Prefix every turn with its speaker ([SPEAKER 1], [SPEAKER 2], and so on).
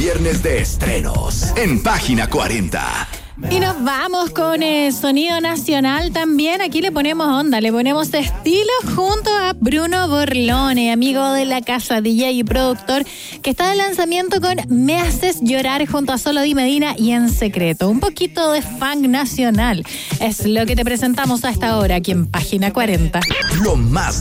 [SPEAKER 1] viernes de estrenos en Página 40.
[SPEAKER 2] Y nos vamos con el sonido nacional también. Aquí le ponemos onda, le ponemos estilo junto a Bruno Borlone, amigo de la casa, DJ y productor, que está de lanzamiento con Me Haces Llorar junto a Solo Di Medina y En Secreto. Un poquito de funk nacional es lo que te presentamos a esta hora aquí en Página 40.
[SPEAKER 1] Lo más